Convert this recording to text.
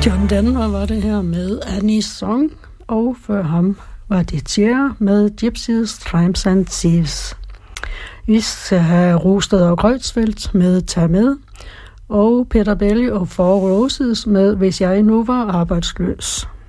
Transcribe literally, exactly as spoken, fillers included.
John Denver var det her med Annie's Song, og før ham var det Cher med Gypsies, Tramps and Thieves. Vi skal have Rosted og Kreutzfeldt med Tag med, og Peter Belli og Four Roses med Hvis jeg nu var arbejdsløs.